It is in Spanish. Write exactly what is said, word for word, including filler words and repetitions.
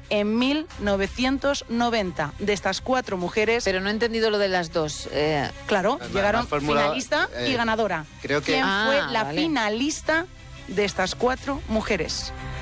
en mil novecientos noventa. De estas cuatro mujeres... Pero no he entendido lo de las dos. Eh... Claro, Además, llegaron formula, finalista eh, y ganadora. creo que... ¿Quién Ah, fue la vale. finalista de estas cuatro mujeres?